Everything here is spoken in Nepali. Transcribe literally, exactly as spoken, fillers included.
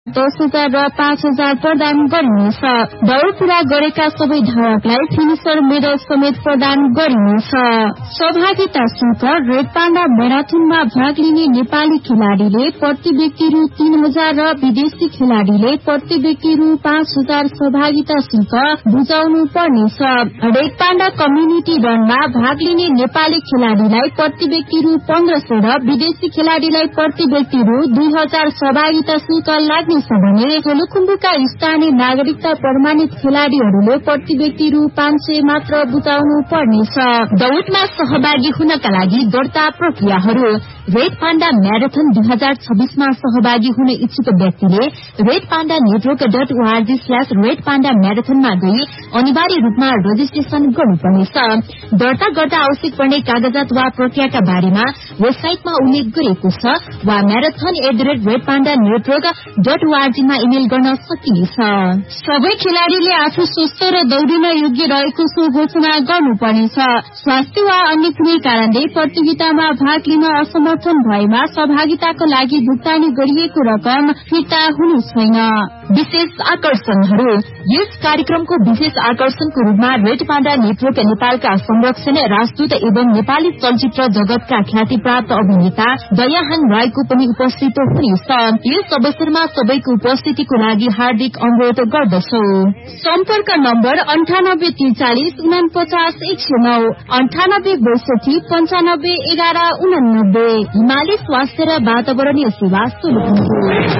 दस हजार र पाँच हजार प्रदान गरिनेछ। दौड पूरा गरेका सबै धावकलाई फिनिशर मेडल समेत प्रदान गरिनेछ। सहभागिता शुल्क रेड पाण्डा मैराथनमा भाग लिने नेपाली खेलाड़ीले प्रति व्यक्ति रु तीन हजार र विदेशी खेलाड़ीले प्रति व्यक्ति रु पाँच हजार सहभागिता शुल्क बुझाउनु पर्नेछ। रेड पाण्डा कम्युनिटी रनमा भाग लिने नेपाली खेलाड़ीलाई प्रति व्यक्ति रु पन्ध्र सय र विदेशी खेलाड़ीलाई प्रति व्यक्ति रु दुई हजार सहभागिता शुल्क लाग्ने भने सोलुखुम्बुका स्थानीय नागरिकता प्रमाणित खेलाड़ीहरूले प्रति व्यक्ति रु पाँच सय मात्र बुझाउनु पर्नेछ। दौडमा सहभागी हुनका लागि दर्ता प्रक्रियाहरू। रेड पाण्डा म्याराथन दुई हजार छब्बीसमा सहभागी हुने इच्छुक व्यक्तिले red panda network dot ORG slash red panda म्याराथनमा गई अनिवार्य रूपमा रजिस्ट्रेशन गर्नुपर्नेछ। दर्ता गर्दा आवश्यक पर्ने कागजात वा प्रक्रियाका बारेमा वेबसाइटमा उल्लेख गरिएको छ वा marathon at the rate red panda network dot ओआरजीमा email गर्न सकिनेछ। सबै खेलाड़ीले आफू स्वस्थ र दौडिन योग्य रहेको सो घोषणा गर्नुपर्नेछ। स्वास्थ्य वा अन्य कुनै कारणले प्रतियोगितामा भाग लिन असमर्थन भएमा सहभागिताको लागि भुक्तानी गरिएको रकम फिर्ता हुनु छैन। विशेष आकर्षणहरू। यस कार्यक्रमको विशेष आकर्षणको रूपमा रेड पाण्डा नेटवर्क नेपालका संरक्षण राजदूत एवं नेपाली चलचित्र जगतका ख्यातिप्राप्त अभिनेता दयाहाङ राईको पनि उपस्थित हुनेछ। यस अवसरमा सबैको उपस्थितिको लागि हार्दिक अनुरोध गर्दछौ। सम्पर्क नम्बर अन्ठानब्बे त्रिचालिस उनापचास एक सय नौ अन्ठानब्बे बैसठी पञ्चानब्बे एघार उनानब्बे। हिमाली स्वास्थ्य र वातावरणीय सेवा सोलुखुम्बु।